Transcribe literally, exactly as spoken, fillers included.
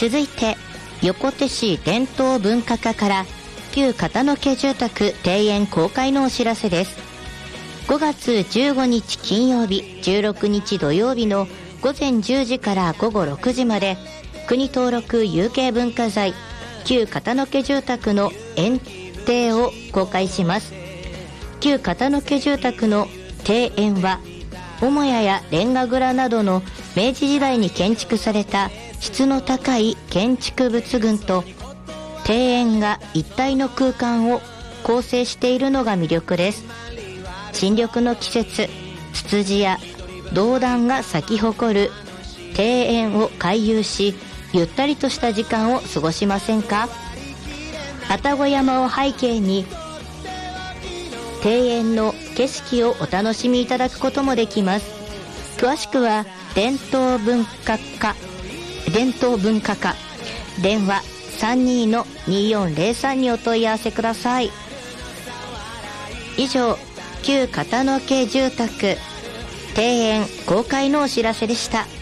続いて横手市伝統文化課から旧片野家住宅庭園公開のお知らせです。ごがつじゅうごにち金曜日、じゅうろくにち土曜日のごぜんじゅうじからごごろくじまで、国登録有形文化財旧片野家住宅の園庭を公開します。旧片野家住宅の庭園は母屋やレンガ蔵などの明治時代に建築された質の高い建築物群と庭園が一体の空間を構成しているのが魅力です。新緑の季節、ツツジやドウダンが咲き誇る庭園を回遊し、ゆったりとした時間を過ごしませんか？愛宕山を背景に庭園の景色をお楽しみいただくこともできます。詳しくは伝統文化課伝統文化課電話 さんにーのにーよんぜろさん にお問い合わせください。以上、旧片野家住宅庭園公開のお知らせでした。